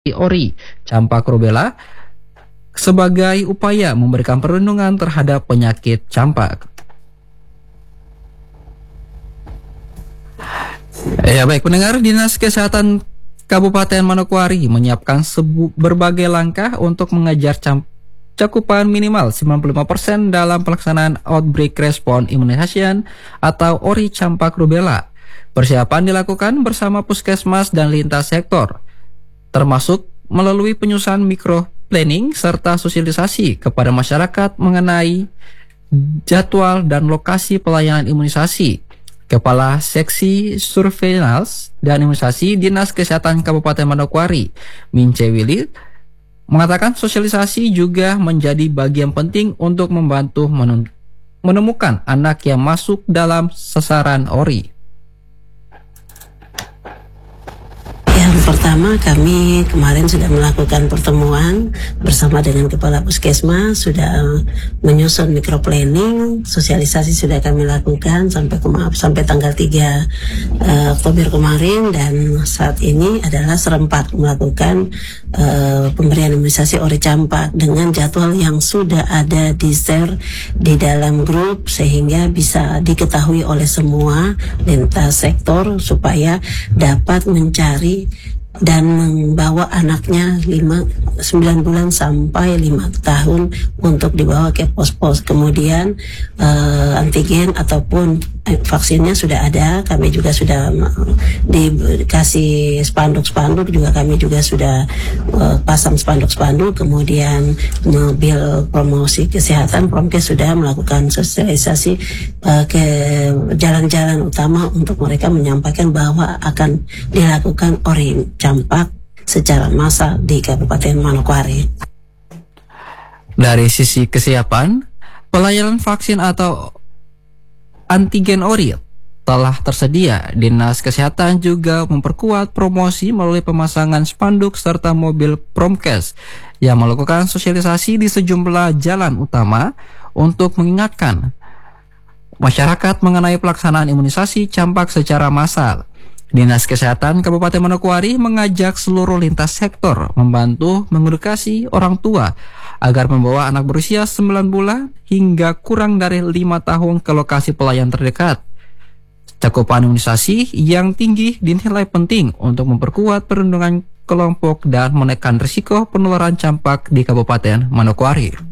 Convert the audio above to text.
ORI campak rubella sebagai upaya memberikan perlindungan terhadap penyakit campak. Ya baik pendengar, Dinas Kesehatan Kabupaten Manokwari menyiapkan berbagai langkah untuk mengejar cakupan minimal 95% dalam pelaksanaan Outbreak Response Immunization atau ORI campak rubella. Persiapan dilakukan bersama puskesmas dan lintas sektor, termasuk melalui penyusunan mikro planning serta sosialisasi kepada masyarakat mengenai jadwal dan lokasi pelayanan imunisasi. Kepala Seksi Surveillance dan Imunisasi Dinas Kesehatan Kabupaten Manokwari, Mince Willy, mengatakan sosialisasi juga menjadi bagian penting untuk membantu menemukan anak yang masuk dalam sasaran ORI. Yang pertama, kami kemarin sudah melakukan pertemuan bersama dengan Kepala Puskesmas, sudah menyusun mikroplanning, sosialisasi sudah kami lakukan sampai tanggal 3 Oktober kemarin, dan saat ini adalah serempak melakukan pemberian imunisasi ORI campak dengan jadwal yang sudah ada di-share di dalam grup sehingga bisa diketahui oleh semua lintas sektor supaya dapat mencari dan membawa anaknya 9 bulan sampai 5 tahun untuk dibawa ke pos-pos. Kemudian antigen ataupun vaksinnya sudah ada, kami juga sudah dikasih spanduk juga, kami juga sudah pasang spanduk. Kemudian mobil promosi kesehatan Promkes sudah melakukan sosialisasi ke jalan-jalan utama untuk mereka menyampaikan bahwa akan dilakukan ORI campak secara massal di Kabupaten Manokwari. Dari sisi kesiapan, pelayanan vaksin atau antigen ORI telah tersedia. Dinas Kesehatan juga memperkuat promosi melalui pemasangan spanduk serta mobil Promkes yang melakukan sosialisasi di sejumlah jalan utama untuk mengingatkan masyarakat mengenai pelaksanaan imunisasi campak secara massal. Dinas Kesehatan Kabupaten Manokwari mengajak seluruh lintas sektor membantu mengedukasi orang tua agar membawa anak berusia 9 bulan hingga kurang dari 5 tahun ke lokasi pelayanan terdekat. Cakupan imunisasi yang tinggi dinilai penting untuk memperkuat perlindungan kelompok dan menekan risiko penularan campak di Kabupaten Manokwari.